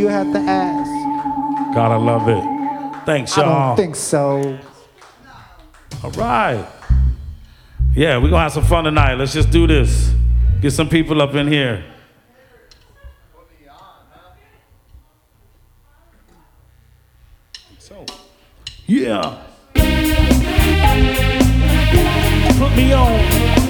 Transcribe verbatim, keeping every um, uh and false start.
You have to ask. Gotta love it. Thanks, y'all. I don't think so. All right. Yeah, we're gonna have some fun tonight. Let's just do this. Get some people up in here. So, yeah. Put me on.